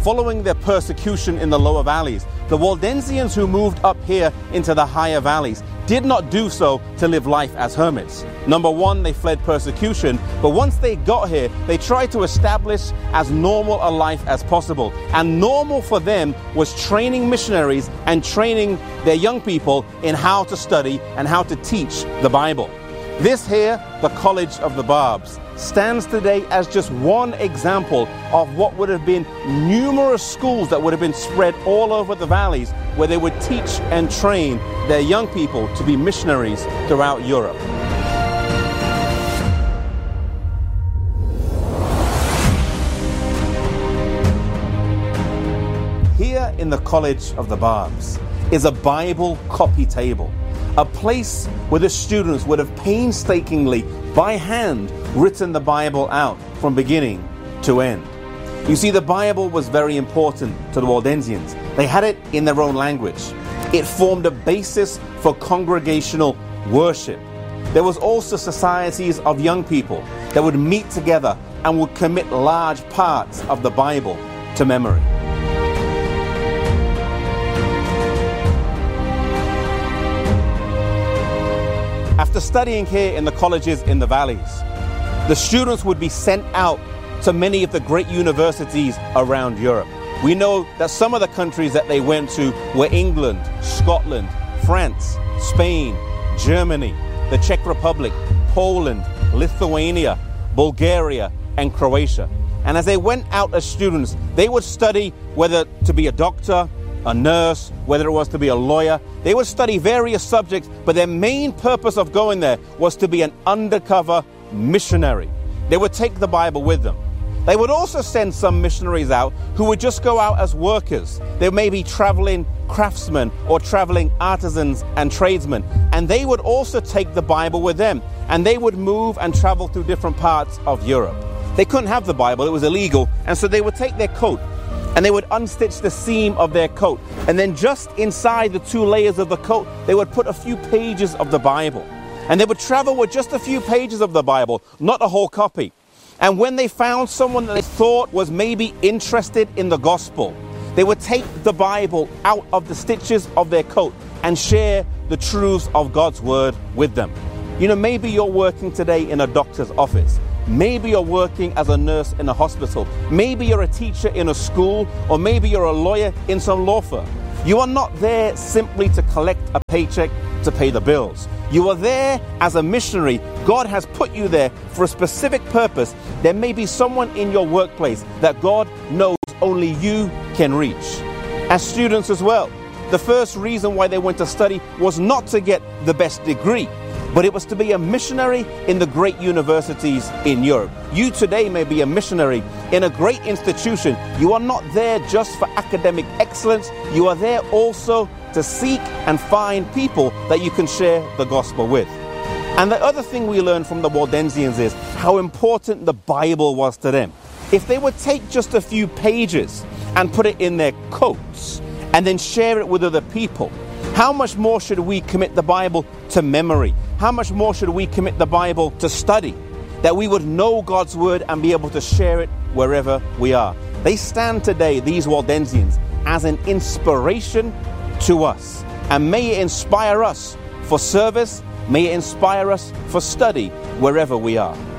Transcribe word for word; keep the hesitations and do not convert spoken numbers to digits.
following their persecution in the lower valleys, the Waldensians who moved up here into the higher valleys did not do so to live life as hermits. Number one, they fled persecution, but once they got here, they tried to establish as normal a life as possible. And normal for them was training missionaries and training their young people in how to study and how to teach the Bible. This here, the College of the Barbs, stands today as just one example of what would have been numerous schools that would have been spread all over the valleys, where they would teach and train their young people to be missionaries throughout Europe. Here in the College of the Barbs is a Bible copy table, a place where the students would have painstakingly, by hand, written the Bible out from beginning to end. You see, the Bible was very important to the Waldensians. They had it in their own language. It formed a basis for congregational worship. There was also societies of young people that would meet together and would commit large parts of the Bible to memory. After studying here in the colleges in the valleys, the students would be sent out to many of the great universities around Europe. We know that some of the countries that they went to were England, Scotland, France, Spain, Germany, the Czech Republic, Poland, Lithuania, Bulgaria, and Croatia. And as they went out as students, they would study whether to be a doctor, a nurse, whether it was to be a lawyer. They would study various subjects, but their main purpose of going there was to be an undercover missionary. They would take the Bible with them. They would also send some missionaries out who would just go out as workers. They may be traveling craftsmen or traveling artisans and tradesmen, and they would also take the Bible with them, and they would move and travel through different parts of Europe. They couldn't have the Bible, it was illegal, and so they would take their coat and they would unstitch the seam of their coat, and then just inside the two layers of the coat they would put a few pages of the Bible, and they would travel with just a few pages of the Bible, not a whole copy. And when they found someone that they thought was maybe interested in the gospel, they would take the Bible out of the stitches of their coat and share the truths of God's word with them. You know, maybe you're working today in a doctor's office. Maybe you're working as a nurse in a hospital. Maybe you're a teacher in a school, or maybe you're a lawyer in some law firm. You are not there simply to collect a paycheck to pay the bills. You are there as a missionary. God has put you there for a specific purpose. There may be someone in your workplace that God knows only you can reach. As students as well, the first reason why they went to study was not to get the best degree, but it was to be a missionary in the great universities in Europe. You today may be a missionary in a great institution. You are not there just for academic excellence. You are there also to seek and find people that you can share the gospel with. And the other thing we learn from the Waldensians is how important the Bible was to them. If they would take just a few pages and put it in their coats and then share it with other people, how much more should we commit the Bible to memory? How much more should we commit the Bible to study, that we would know God's word and be able to share it wherever we are? They stand today, these Waldensians, as an inspiration to us. And may it inspire us for service, may it inspire us for study wherever we are.